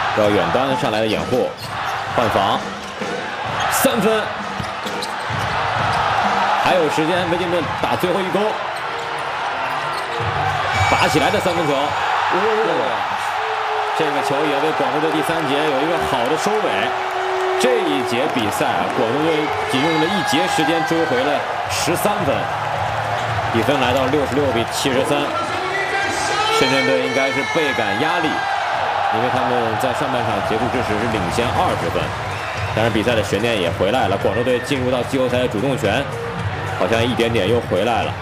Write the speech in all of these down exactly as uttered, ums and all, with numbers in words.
到远端上来的掩护，换防，三分，还有时间，威金顿打最后一勾，拔起来的三分球，哦，这个球也为广州队第三节有一个好的收尾。这一节比赛啊，广州队仅用了一节时间追回了十三分，比分来到六十六比七十三。深圳队应该是倍感压力，因为他们在上半场结束之时是领先二十分，但是比赛的悬念也回来了，广州队进入到季后赛的主动权，好像一点点又回来了。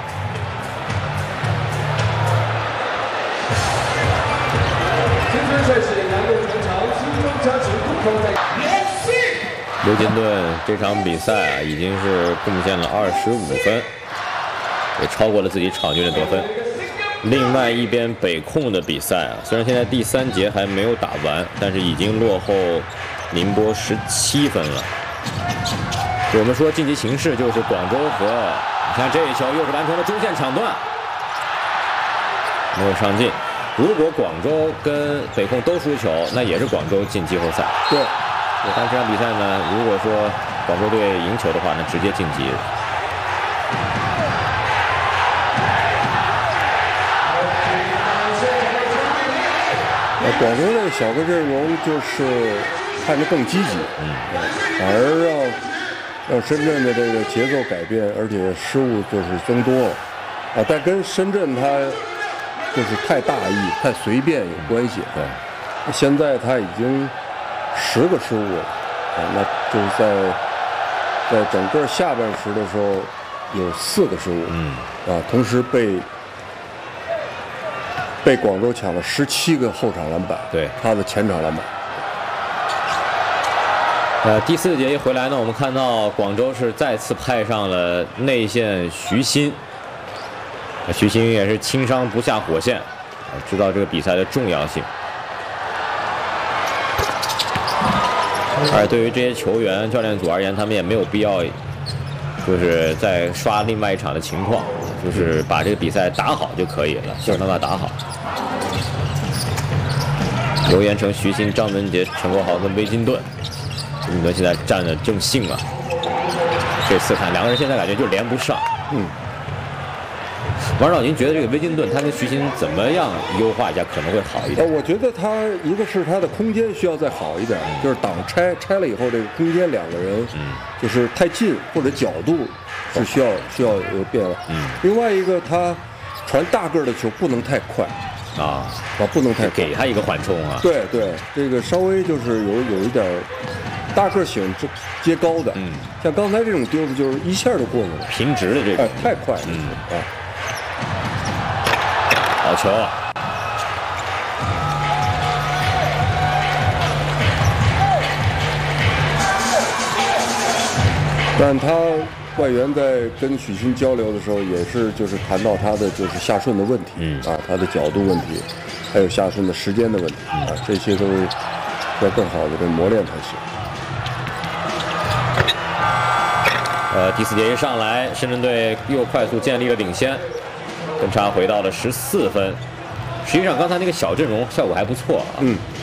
刘金顿这场比赛啊，已经是贡献了二十五分，也超过了自己场均的得分。另外一边北控的比赛啊，虽然现在第三节还没有打完，但是已经落后宁波十七分了。我们说晋级形势就是广州和，你看这一球又是完成了中线抢断，没有上进。如果广州跟北控都输球，那也是广州进季后赛。 对， 但这场比赛呢，如果说广州队赢球的话，那直接晋级。 广州这个小个阵容就是看着更积极，嗯，反而让让深圳的这个节奏改变，而且失误就是增多了，啊，但跟深圳他就是太大意、太随便有关系。 对， 现在他已经十个失误了，啊，那就是在在整个下半时的时候有四个失误， 嗯， 啊，同时被。被广州抢了十七个后场篮板， 对他的前场篮板。 呃，第四节一回来呢，我们看到广州是再次派上了内线徐新，徐新也是轻伤不下火线，知道这个比赛的重要性。而对于这些球员、教练组而言，他们也没有必要，就是再刷另外一场的情况，就是把这个比赛打好就可以了，想办法打好。刘延成、徐新、张文杰、陈国豪跟威金顿，威金顿现在站得正兴啊。这次看两个人现在感觉就连不上。 嗯。 王指导，您觉得这个威金顿他跟徐新怎么样优化一下可能会好一点？ 呃，我觉得他一个是他的空间需要再好一点，嗯、就是挡拆拆了以后，这个空间两个人，嗯，就是太近或者角度是需要需要有变化。 嗯。 另外一个，他传大个的球不能太快。 啊啊，不能太给他一个缓冲啊！ 对对，这个稍微就是有有一点大个喜欢接高的，嗯，像刚才这种丢子就是一下就过去了， 平直的这个， 哎，太快了， 嗯， 哎， 好球啊！ 但他外援在跟许昕交流的时候，也是就是谈到他的就是下顺的问题，嗯啊，他的角度问题，还有下顺的时间的问题，啊，这些都要更好的被磨练才行。 呃，第四节一上来，深圳队又快速建立了领先，分差回到了十四分。实际上，刚才那个小阵容效果还不错啊。 嗯。